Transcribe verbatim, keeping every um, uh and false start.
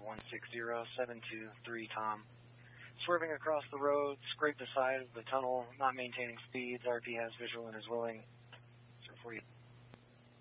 one six zero seven two three Tom. Swerving across the road, scraped the side of the tunnel, not maintaining speeds. R P has visual and is willing. Sir, for you.